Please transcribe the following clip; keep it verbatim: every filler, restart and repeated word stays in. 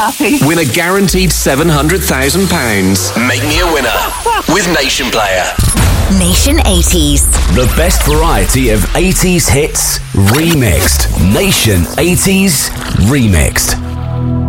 happy. Win a guaranteed seven hundred thousand pounds. Make me a winner with Nation Player. Nation eighties. The best variety of eighties hits remixed. Nation eighties remixed.